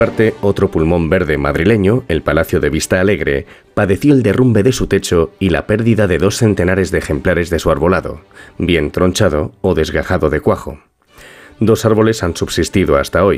parte, otro pulmón verde madrileño, el Palacio de Vista Alegre, padeció el derrumbe de su techo y la pérdida de 2 centenares de ejemplares de su arbolado, bien tronchado o desgajado de cuajo. 2 árboles han subsistido hasta hoy.